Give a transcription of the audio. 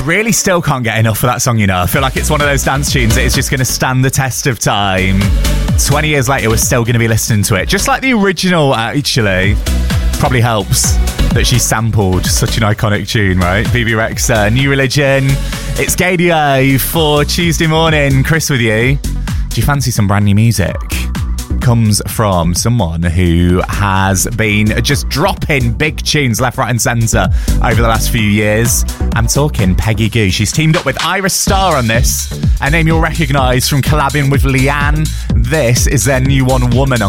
really still can't get enough of that song, you know. I feel like it's one of those dance tunes that is just going to stand the test of time. 20 years later, we're still going to be listening to it. Just like the original, actually. Probably helps that she sampled such an iconic tune, right? Bebe Rexha, New Religion. It's Gaydio for Tuesday morning. Chris with you. Do you fancy some brand new music? Comes from someone who has been just dropping big tunes left, right and centre over the last few years. I'm talking Peggy Gou. She's teamed up with Iris Starr on this, a name you'll recognise from collabing with Leanne. This is their new one, Woman.